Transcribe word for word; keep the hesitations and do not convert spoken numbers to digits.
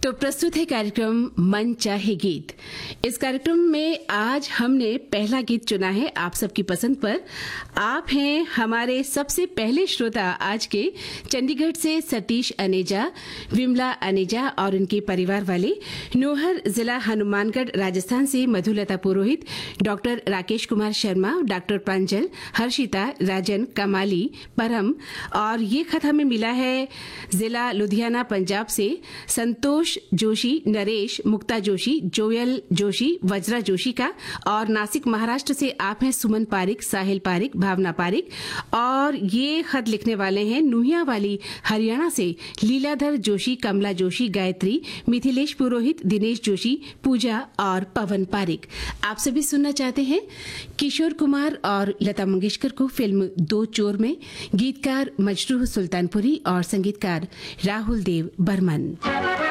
तो प्रस्तुत है कार्यक्रम मन चाहे गीत। इस कार्यक्रम में आज हमने पहला गीत चुना है आप सबकी पसंद पर। आप हैं हमारे सबसे पहले श्रोता आज के चंडीगढ़ से सतीश अनेजा, विमला अनेजा और उनके परिवार वाले, नोहर जिला हनुमानगढ़ राजस्थान से मधुलता पुरोहित, डॉक्टर राकेश कुमार शर्मा, डॉक्टर प्रांजल, हर्षिता, राजन, कमाली, परम। और ये खत हमें मिला है जिला लुधियाना पंजाब से संतोष जोशी, नरेश, मुक्ता जोशी, जोयल जोशी, वज्रा जोशी का। और नासिक महाराष्ट्र से आप हैं सुमन पारिक, साहिल पारिक, भावना पारिक। और ये खत लिखने वाले हैं नुहिया वाली हरियाणा से लीलाधर जोशी, कमला जोशी, गायत्री, मिथिलेश पुरोहित, दिनेश जोशी, पूजा और पवन पारिक। आप सभी सुनना चाहते हैं किशोर कुमार और लता मंगेशकर को फिल्म दो चोर में। गीतकार मजरूह सुल्तानपुरी और संगीतकार राहुल देव बर्मन।